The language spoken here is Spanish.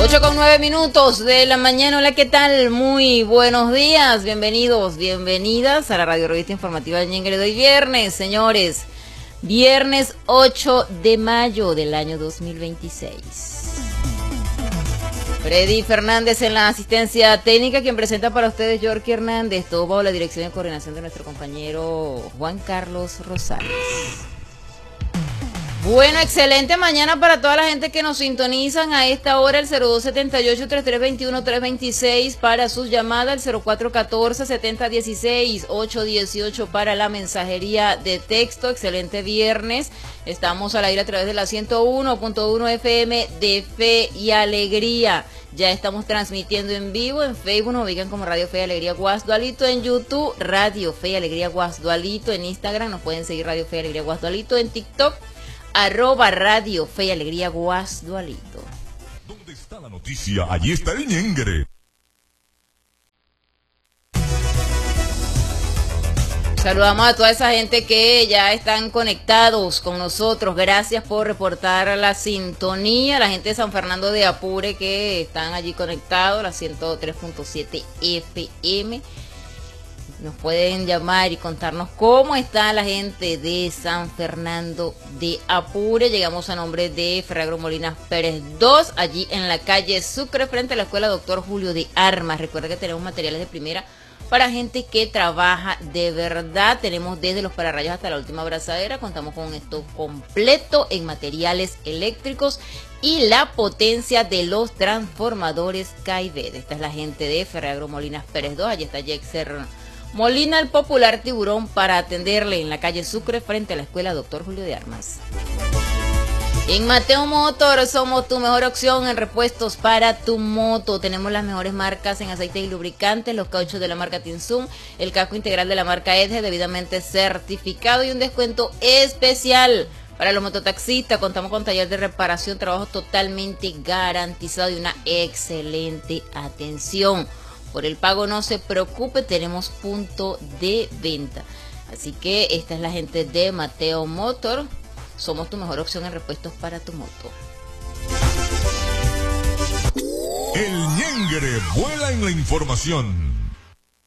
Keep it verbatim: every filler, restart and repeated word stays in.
ocho con nueve minutos de la mañana. Hola, ¿qué tal? Muy buenos días. Bienvenidos, bienvenidas a la Radio Revista Informativa de Ñenguere de hoy viernes, señores. Viernes ocho de mayo del año dos mil veintiséis. Freddy Fernández en la asistencia técnica, quien presenta para ustedes Yorky Hernández, todo bajo la dirección y coordinación de nuestro compañero Juan Carlos Rosales. Bueno, excelente mañana para toda la gente que nos sintonizan a esta hora, el cero dos siete ocho, tres tres dos uno, tres dos seis para sus llamadas, el cero cuatro uno cuatro, siete cero uno seis, ocho uno ocho para la mensajería de texto. Excelente viernes, estamos al aire a través de la ciento uno punto uno F M de Fe y Alegría. Ya estamos transmitiendo en vivo en Facebook, nos ubican como Radio Fe y Alegría Guasdualito, en YouTube Radio Fe y Alegría Guasdualito, en Instagram nos pueden seguir Radio Fe y Alegría Guasdualito, en TikTok arroba Radio Fe y Alegría Guasdualito. ¿Dónde está la noticia? Allí está el Ñenguere. Saludamos a toda esa gente que ya están conectados con nosotros. Gracias por reportar la sintonía. La gente de San Fernando de Apure que están allí conectados, la ciento tres punto siete F M. Nos pueden llamar y contarnos cómo está la gente de San Fernando de Apure. Llegamos a nombre de Ferragro Molinas Pérez dos, allí en la calle Sucre, frente a la escuela Doctor Julio de Armas. Recuerda que tenemos materiales de primera para gente que trabaja de verdad. Tenemos desde los pararrayos hasta la última abrazadera. Contamos con un stock completo en materiales eléctricos y la potencia de los transformadores Caived. Esta es la gente de Ferragro Molinas Pérez dos. Allí está Jexer Molina, el popular tiburón, para atenderle en la calle Sucre frente a la escuela Doctor Julio de Armas. En Mateo Motor somos tu mejor opción en repuestos para tu moto. Tenemos las mejores marcas en aceites y lubricantes, los cauchos de la marca Tinsun, el casco integral de la marca Edge debidamente certificado y un descuento especial para los mototaxistas. Contamos con taller de reparación, trabajo totalmente garantizado y una excelente atención. Por el pago no se preocupe, tenemos punto de venta. Así que esta es la gente de Mateo Motor. Somos tu mejor opción en repuestos para tu moto. El Ñenguere vuela en la información.